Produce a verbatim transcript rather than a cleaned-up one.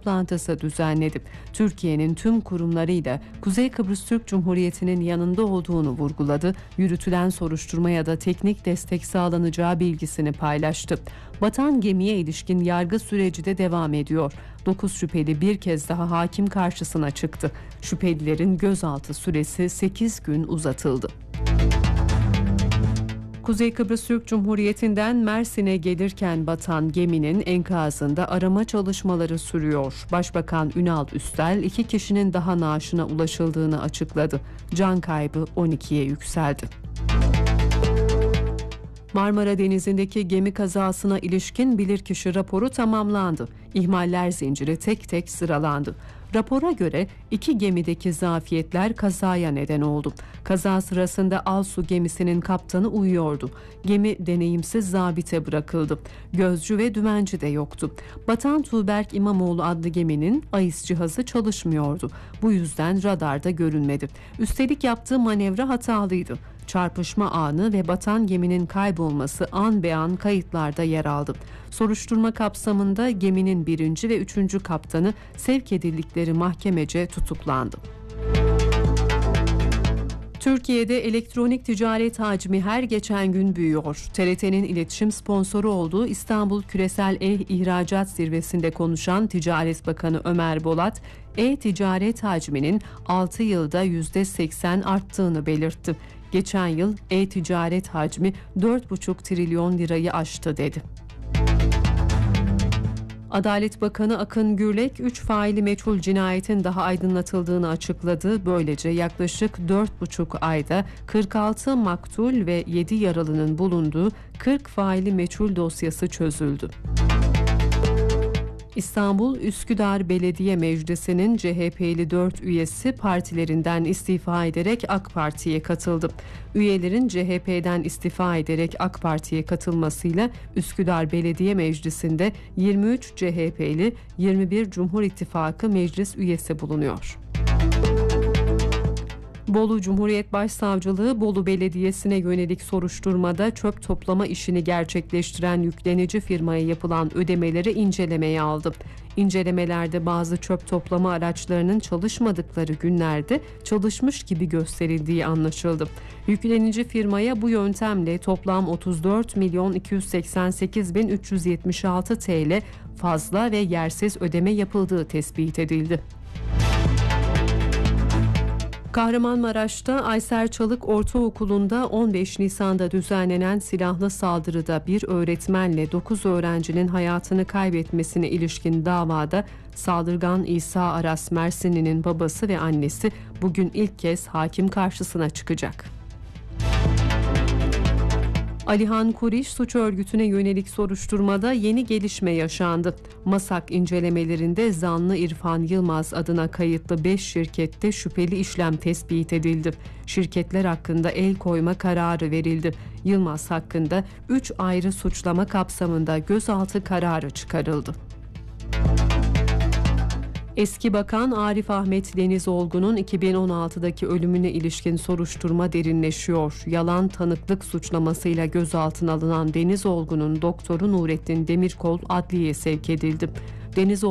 toplantısı düzenledi. Türkiye'nin tüm kurumlarıyla Kuzey Kıbrıs Türk Cumhuriyeti'nin yanında olduğunu vurguladı. Yürütülen soruşturmaya da teknik destek sağlanacağı bilgisini paylaştı. Batan gemiye ilişkin yargı süreci de devam ediyor. dokuz şüpheli bir kez daha hakim karşısına çıktı. Şüphelilerin gözaltı süresi sekiz gün uzatıldı. Kuzey Kıbrıs Türk Cumhuriyeti'nden Mersin'e gelirken batan geminin enkazında arama çalışmaları sürüyor. Başbakan Ünal Üstel iki kişinin daha naaşına ulaşıldığını açıkladı. Can kaybı on ikiye yükseldi. Marmara Denizi'ndeki gemi kazasına ilişkin bilirkişi raporu tamamlandı. İhmaller zinciri tek tek sıralandı. Rapora göre iki gemideki zafiyetler kazaya neden oldu. Kaza sırasında Alsu gemisinin kaptanı uyuyordu. Gemi deneyimsiz zabite bırakıldı. Gözcü ve dümenci de yoktu. Batan Tuğberk İmamoğlu adlı geminin A İ S cihazı çalışmıyordu. Bu yüzden radarda görünmedi. Üstelik yaptığı manevra hatalıydı. Çarpışma anı ve batan geminin kaybolması an be an kayıtlarda yer aldı. Soruşturma kapsamında geminin birinci ve üçüncü kaptanı sevk edildikleri mahkemece tutuklandı. Türkiye'de elektronik ticaret hacmi her geçen gün büyüyor. T R T'nin iletişim sponsoru olduğu İstanbul Küresel E-İhracat Zirvesi'nde konuşan Ticaret Bakanı Ömer Bolat, e-ticaret hacminin altı yılda yüzde seksen arttığını belirtti. Geçen yıl e-ticaret hacmi dört buçuk trilyon lirayı aştı dedi. Adalet Bakanı Akın Gürlek, üç faili meçhul cinayetin daha aydınlatıldığını açıkladı. Böylece yaklaşık dört buçuk ayda kırk altı maktul ve yedi yaralının bulunduğu kırk faili meçhul dosyası çözüldü. İstanbul Üsküdar Belediye Meclisi'nin C H P'li dört üyesi partilerinden istifa ederek AK Parti'ye katıldı. Üyelerin C H P'den istifa ederek AK Parti'ye katılmasıyla Üsküdar Belediye Meclisi'nde yirmi üç C H P'li, yirmi bir Cumhur İttifakı meclis üyesi bulunuyor. Bolu Cumhuriyet Başsavcılığı Bolu Belediyesi'ne yönelik soruşturmada çöp toplama işini gerçekleştiren yüklenici firmaya yapılan ödemeleri incelemeye aldı. İncelemelerde bazı çöp toplama araçlarının çalışmadıkları günlerde çalışmış gibi gösterildiği anlaşıldı. Yüklenici firmaya bu yöntemle toplam otuz dört milyon iki yüz seksen sekiz bin üç yüz yetmiş altı TL fazla ve yersiz ödeme yapıldığı tespit edildi. Kahramanmaraş'ta Ayser Çalık Ortaokulu'nda on beş Nisan'da düzenlenen silahlı saldırıda bir öğretmenle dokuz öğrencinin hayatını kaybetmesine ilişkin davada saldırgan İsa Aras Mersinli'nin babası ve annesi bugün ilk kez hakim karşısına çıkacak. Alihan Kuriş suç örgütüne yönelik soruşturmada yeni gelişme yaşandı. MASAK incelemelerinde zanlı İrfan Yılmaz adına kayıtlı beş şirkette şüpheli işlem tespit edildi. Şirketler hakkında el koyma kararı verildi. Yılmaz hakkında üç ayrı suçlama kapsamında gözaltı kararı çıkarıldı. Eski Bakan Arif Ahmet Denizolgu'nun iki bin on altıdaki ölümüne ilişkin soruşturma derinleşiyor. Yalan tanıklık suçlamasıyla gözaltına alınan Denizolgu'nun doktoru Nurettin Demirkol adliyeye sevk edildi. Denizolgu